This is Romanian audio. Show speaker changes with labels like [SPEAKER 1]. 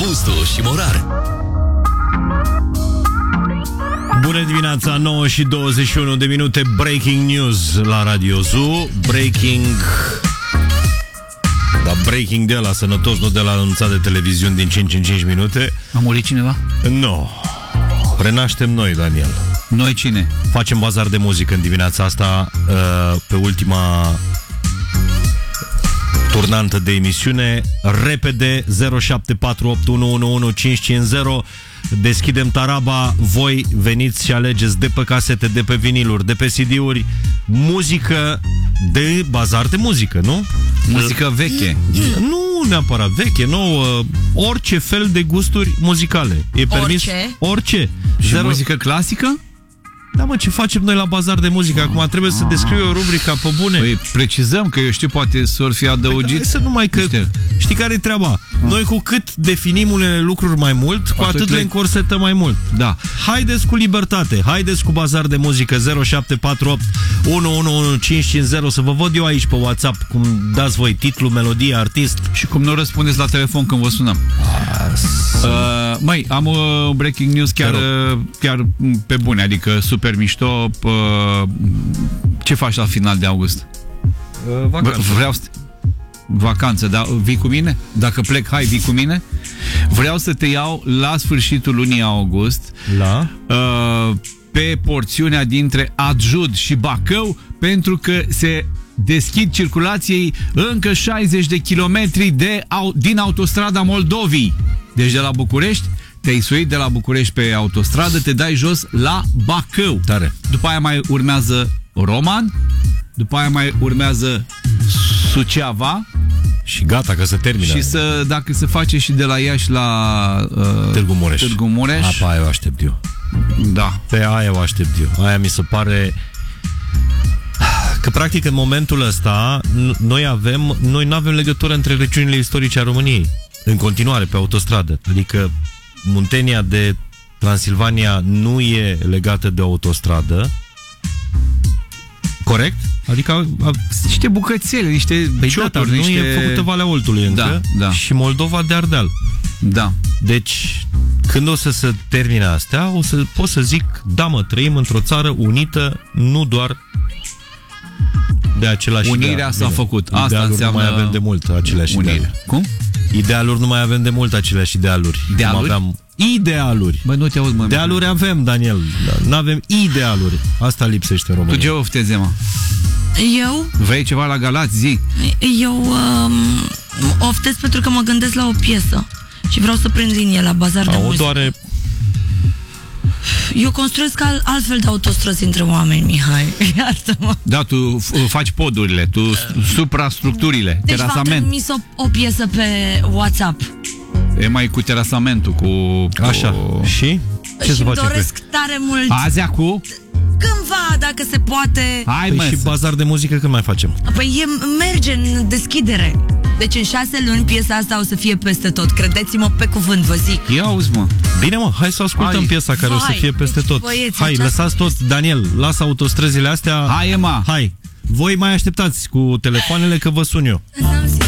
[SPEAKER 1] Gustu și Morar.
[SPEAKER 2] Bună dimineața, 9 și 21 de minute. Breaking news la Radio Zoo. Breaking de la sănătos, nu de la anunțat de televiziuni din 5 în 5 minute.
[SPEAKER 3] A murit cineva?
[SPEAKER 2] Nu. Renaștem noi, Daniel.
[SPEAKER 3] Noi cine?
[SPEAKER 2] Facem bazar de muzică în dimineața asta, pe ultima turnantă de emisiune. Repede, 0748111550. Deschidem taraba. Voi veniți și alegeți de pe casete, de pe viniluri, de pe CD-uri muzică de bazar de muzică, nu?
[SPEAKER 3] Muzică veche.
[SPEAKER 2] Nu neapărat veche, nouă, orice fel de gusturi muzicale. E permis orice.
[SPEAKER 3] Și muzică clasică?
[SPEAKER 2] Da, mă, ce facem noi la bazar de muzică? Acum trebuie să descriu rubrica pe bune.
[SPEAKER 3] Păi, precizăm, că eu știu, poate s-or fi adăugit.
[SPEAKER 2] Păi, să numai că, știi care e treaba? Noi cu cât definim unele lucruri mai mult, cu atât le încorsetăm mai mult.
[SPEAKER 3] Da.
[SPEAKER 2] Haideți cu libertate, haideți cu bazar de muzică. 0748 111550. Să vă văd eu aici pe WhatsApp cum dați voi titlu, melodie, artist.
[SPEAKER 3] Și cum nu răspundeți la telefon când vă sunăm. Măi, am breaking news chiar pe bune, adică super mișto. Ce faci la final de august? Vacanță, da? Vii cu mine? Dacă plec, hai, vii cu mine? Vreau să te iau la sfârșitul lunii august pe porțiunea dintre Adjud și Bacău, pentru că se deschid circulației încă 60 de kilometri din autostrada Moldovii. Deci de la București te-ai suit de la București pe autostradă, te dai jos la Bacău.
[SPEAKER 2] Tare.
[SPEAKER 3] După aia mai urmează Roman, după aia mai urmează Suceava.
[SPEAKER 2] Și gata, că se termină.
[SPEAKER 3] Și dacă se face și de la Iași la
[SPEAKER 2] Târgu Mureș.
[SPEAKER 3] Pe
[SPEAKER 2] aia o aștept eu.
[SPEAKER 3] Da.
[SPEAKER 2] Pe aia o aștept eu. Aia mi se pare că practic în momentul ăsta noi nu avem legătură între regiunile istorice a României. În continuare pe autostradă. Adică Muntenia de Transilvania nu e legată de autostradă. Corect? Adică
[SPEAKER 3] niște bucățele, niște cioturi,
[SPEAKER 2] nu e făcută Valea Oltului încă.
[SPEAKER 3] Da.
[SPEAKER 2] Și Moldova de Ardeal.
[SPEAKER 3] Da.
[SPEAKER 2] Deci, când o să se termine astea, pot să zic, da, mă, trăim într-o țară unită, nu doar de același
[SPEAKER 3] Unirea s-a făcut. Asta
[SPEAKER 2] idealuri
[SPEAKER 3] înseamnă
[SPEAKER 2] nu mai avem de mult aceleași idealuri.
[SPEAKER 3] Cum?
[SPEAKER 2] Idealuri nu mai avem de mult aceleași idealuri.
[SPEAKER 3] Idealuri?
[SPEAKER 2] Idealuri.
[SPEAKER 3] Bă, nu te aud, mă.
[SPEAKER 2] Idealuri avem, Daniel. N-avem idealuri. Asta lipsește în România.
[SPEAKER 3] Tu ce oftezi, mă?
[SPEAKER 4] Eu?
[SPEAKER 3] Vrei ceva la Galați? Zi.
[SPEAKER 4] Eu oftez pentru că mă gândesc la o piesă și vreau să prind linie la bazar de muzică.
[SPEAKER 2] Doare...
[SPEAKER 4] Eu construiesc altfel de autostrăzi între oameni, Mihai. Iartă-mă.
[SPEAKER 3] Da, tu faci podurile, tu suprastructurile,
[SPEAKER 4] deci
[SPEAKER 3] terasament.
[SPEAKER 4] v-am trimis o piesă pe WhatsApp.
[SPEAKER 3] E mai cu terasamentul, cu...
[SPEAKER 2] Așa. Și? Ce
[SPEAKER 4] și
[SPEAKER 2] face
[SPEAKER 4] doresc tare mult.
[SPEAKER 3] Azi acu?
[SPEAKER 4] Cândva, dacă se poate.
[SPEAKER 3] Hai, mă,
[SPEAKER 2] și bazar de muzică când mai facem?
[SPEAKER 4] Păi merge în deschidere. Deci în 6 luni piesa asta o să fie peste tot. Credeți-mă pe cuvânt, vă zic.
[SPEAKER 3] Ia auzi, mă.
[SPEAKER 2] Bine, mă, hai să ascultăm piesa care o să fie peste tot. Hai, lăsați tot, Daniel, lasă autostrăzile astea.
[SPEAKER 3] Hai, mă.
[SPEAKER 2] Hai, voi mai așteptați cu telefoanele că vă sun eu.